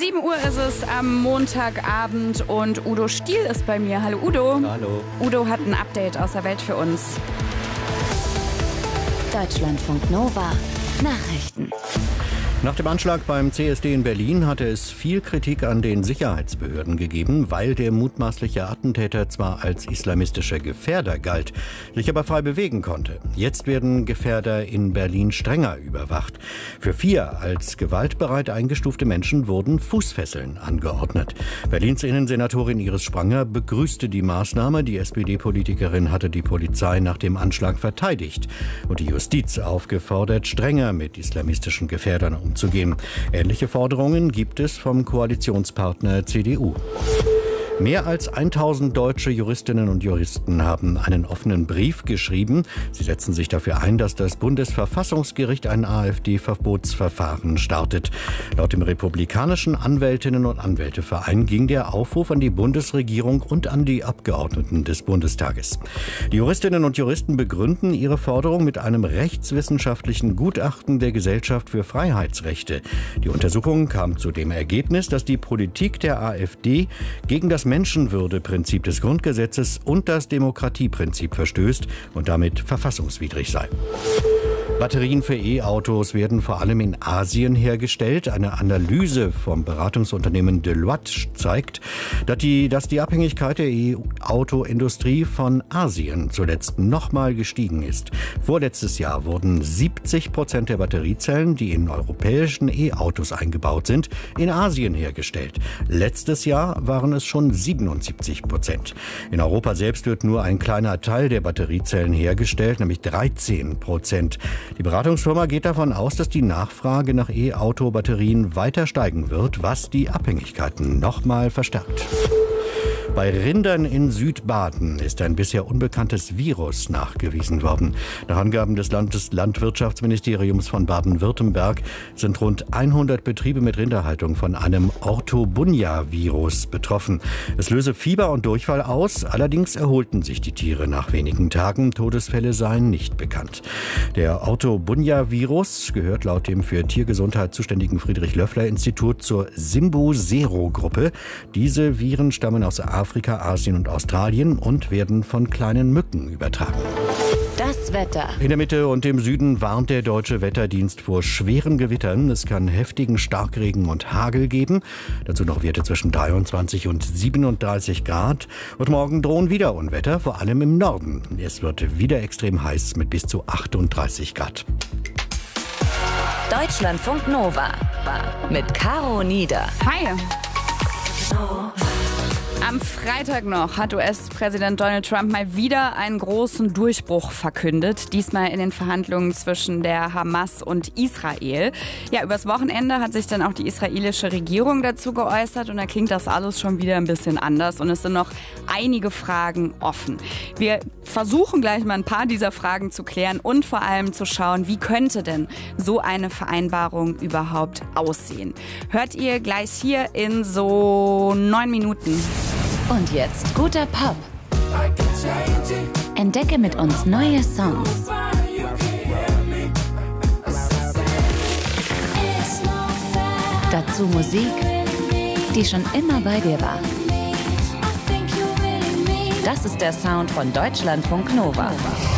7 Uhr ist es am Montagabend und Udo Stiel ist bei mir. Hallo Udo. Hallo. Udo hat ein Update aus der Welt für uns. Deutschlandfunk Nova. Nachrichten. Nach dem Anschlag beim CSD in Berlin hatte es viel Kritik an den Sicherheitsbehörden gegeben, weil der mutmaßliche Attentäter zwar als islamistischer Gefährder galt, sich aber frei bewegen konnte. Jetzt werden Gefährder in Berlin strenger überwacht. Für 4 als gewaltbereit eingestufte Menschen wurden Fußfesseln angeordnet. Berlins Innensenatorin Iris Spranger begrüßte die Maßnahme. Die SPD-Politikerin hatte die Polizei nach dem Anschlag verteidigt und die Justiz aufgefordert, strenger mit islamistischen Gefährdern umzugehen. Ähnliche Forderungen gibt es vom Koalitionspartner CDU. Mehr als 1000 deutsche Juristinnen und Juristen haben einen offenen Brief geschrieben. Sie setzen sich dafür ein, dass das Bundesverfassungsgericht ein AfD-Verbotsverfahren startet. Laut dem republikanischen Anwältinnen- und Anwälteverein ging der Aufruf an die Bundesregierung und an die Abgeordneten des Bundestages. Die Juristinnen und Juristen begründen ihre Forderung mit einem rechtswissenschaftlichen Gutachten der Gesellschaft für Freiheitsrechte. Die Untersuchung kam zu dem Ergebnis, dass die Politik der AfD gegen das Menschenwürdeprinzip des Grundgesetzes und das Demokratieprinzip verstößt und damit verfassungswidrig sei. Batterien für E-Autos werden vor allem in Asien hergestellt. Eine Analyse vom Beratungsunternehmen Deloitte zeigt, dass die Abhängigkeit der E-Auto-Industrie von Asien zuletzt nochmal gestiegen ist. Vorletztes Jahr wurden 70% der Batteriezellen, die in europäischen E-Autos eingebaut sind, in Asien hergestellt. Letztes Jahr waren es schon 77%. In Europa selbst wird nur ein kleiner Teil der Batteriezellen hergestellt, nämlich 13%. Die Beratungsfirma geht davon aus, dass die Nachfrage nach E-Auto-Batterien weiter steigen wird, was die Abhängigkeiten nochmal verstärkt. Bei Rindern in Südbaden ist ein bisher unbekanntes Virus nachgewiesen worden. Nach Angaben des Landwirtschaftsministeriums von Baden-Württemberg sind rund 100 Betriebe mit Rinderhaltung von einem Orthobunja-Virus betroffen. Es löse Fieber und Durchfall aus, allerdings erholten sich die Tiere nach wenigen Tagen. Todesfälle seien nicht bekannt. Der Orthobunja-Virus gehört laut dem für Tiergesundheit zuständigen Friedrich-Löffler-Institut zur Simbu-Sero-Gruppe. Diese Viren stammen aus Afrika, Asien und Australien und werden von kleinen Mücken übertragen. Das Wetter. In der Mitte und im Süden warnt der Deutsche Wetterdienst vor schweren Gewittern. Es kann heftigen Starkregen und Hagel geben. Dazu noch Werte zwischen 23 und 37 Grad. Und morgen drohen wieder Unwetter, vor allem im Norden. Es wird wieder extrem heiß mit bis zu 38 Grad. Deutschlandfunk Nova. Mit Caro Nieder. Hi. Am Freitag noch hat US-Präsident Donald Trump mal wieder einen großen Durchbruch verkündet. Diesmal in den Verhandlungen zwischen der Hamas und Israel. Ja, übers Wochenende hat sich dann auch die israelische Regierung dazu geäußert und da klingt das alles schon wieder ein bisschen anders und es sind noch einige Fragen offen. Wir versuchen gleich mal ein paar dieser Fragen zu klären und vor allem zu schauen, wie könnte denn so eine Vereinbarung überhaupt aussehen. Hört ihr gleich hier in so 9 Minuten. Und jetzt guter Pop. Entdecke mit uns neue Songs. Dazu Musik, die schon immer bei dir war. Das ist der Sound von Deutschlandfunk Nova.